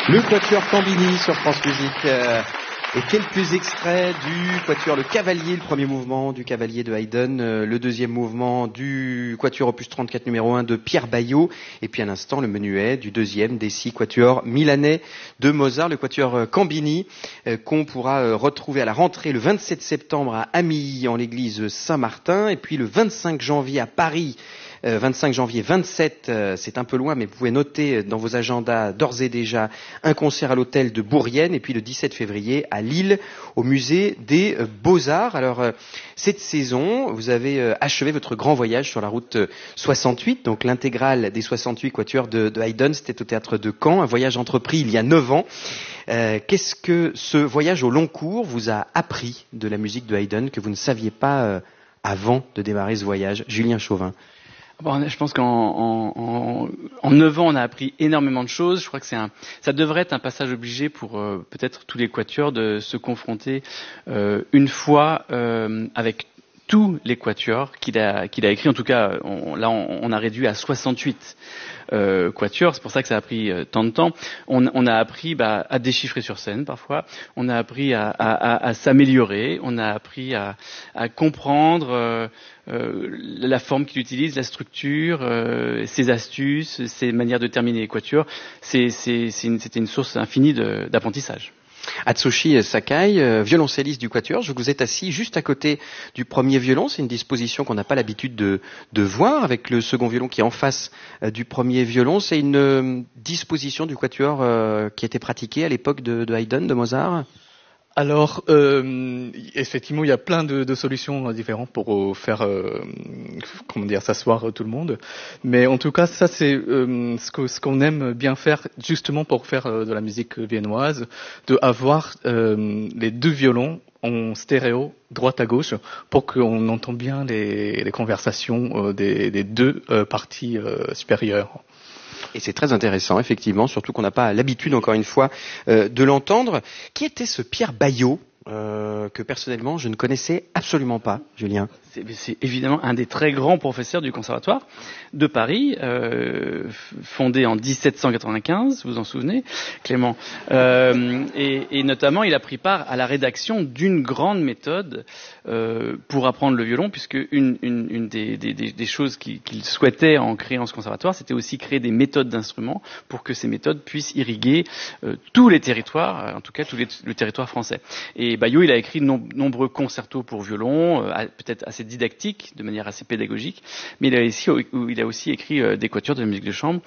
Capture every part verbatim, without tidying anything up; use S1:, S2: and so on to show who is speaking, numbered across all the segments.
S1: Le Quatuor Cambini sur France Musique euh, et quelques extraits du Quatuor Le Cavalier, le premier mouvement du Cavalier de Haydn, euh, le deuxième mouvement du Quatuor opus trente-quatre numéro un de Pierre Baillot, et puis à l'instant le menuet du deuxième des six Quatuors milanais de Mozart, le Quatuor Cambini, euh, qu'on pourra euh, retrouver à la rentrée le vingt-sept septembre à Amilly en l'église Saint-Martin, et puis le vingt-cinq janvier à Paris. Euh, vingt-cinq janvier, vingt-sept, euh, c'est un peu loin, mais vous pouvez noter dans vos agendas d'ores et déjà un concert à l'hôtel de Bourrienne, et puis le dix-sept février à Lille, au musée des euh, Beaux-Arts. Alors, euh, cette saison, vous avez euh, achevé votre grand voyage sur la route euh, soixante-huit, donc l'intégrale des soixante-huit quatuors de, de Haydn, c'était au théâtre de Caen, un voyage entrepris il y a neuf ans. Euh, qu'est-ce que ce voyage au long cours vous a appris de la musique de Haydn que vous ne saviez pas euh, avant de démarrer ce voyage? Julien Chauvin.
S2: Bon, je pense qu'en en, en, en neuf ans, on a appris énormément de choses. Je crois que c'est un, ça devrait être un passage obligé pour euh, peut-être tous les quatuors de se confronter euh, une fois euh, avec tous les quatuors qu'il a, qu'il a écrit. En tout cas, on, là, on, on a réduit à soixante-huit euh, quatuors. C'est pour ça que ça a pris euh, tant de temps. On, on a appris bah, à déchiffrer sur scène parfois. On a appris à, à, à, à s'améliorer. On a appris à, à comprendre euh, euh, la forme qu'il utilise, la structure, euh, ses astuces, ses manières de terminer les quatuors. C'est, c'est, c'est une, c'était une source infinie de, d'apprentissage.
S1: Atsushi Sakai, euh, violoncelliste du Quatuor, je vous êtes assis juste à côté du premier violon. C'est une disposition qu'on n'a pas l'habitude de, de voir, avec le second violon qui est en face euh, du premier violon. C'est une euh, disposition du Quatuor euh, qui a été pratiquée à l'époque de, de Haydn, de Mozart.
S3: Alors, euh, effectivement, il y a plein de, de solutions différentes pour faire, euh, comment dire, s'asseoir tout le monde. Mais en tout cas, ça c'est euh, ce, que, ce qu'on aime bien faire, justement pour faire euh, de la musique viennoise, de avoir euh, les deux violons en stéréo, droite à gauche, pour qu'on entende bien les, les conversations euh, des, des deux euh, parties euh, supérieures.
S1: Et c'est très intéressant, effectivement, surtout qu'on n'a pas l'habitude, encore une fois, euh, de l'entendre. Qui était ce Pierre Baillot euh, que personnellement je ne connaissais absolument pas, Julien?
S2: C'est, c'est évidemment un des très grands professeurs du Conservatoire de Paris, euh, fondé en dix-sept cent quatre-vingt-quinze, vous vous en souvenez, Clément. Euh, et, et notamment, il a pris part à la rédaction d'une grande méthode euh, pour apprendre le violon, puisque une, une, une des, des, des choses qu'il, qu'il souhaitait en créant ce conservatoire, c'était aussi créer des méthodes d'instruments pour que ces méthodes puissent irriguer euh, tous les territoires, en tout cas tout les, le territoire français. Et Baillot, il a écrit de nom, nombreux concertos pour violon, euh, peut-être assez didactique, de manière assez pédagogique, mais il a aussi, il a aussi écrit euh, des quatuors de la musique de chambre.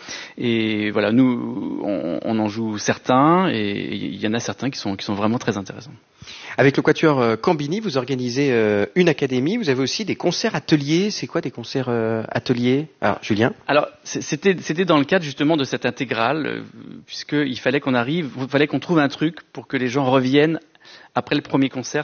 S2: Et voilà, nous, on, on en joue certains, et il y en a certains qui sont, qui sont vraiment très intéressants.
S1: Avec le Quatuor euh, Cambini, vous organisez euh, une académie. Vous avez aussi des concerts ateliers. C'est quoi des concerts euh, ateliers? Alors, Julien?
S2: Alors, c'était, c'était dans le cadre justement de cette intégrale, euh, puisqu'il fallait qu'on arrive, il fallait qu'on trouve un truc pour que les gens reviennent après le premier concert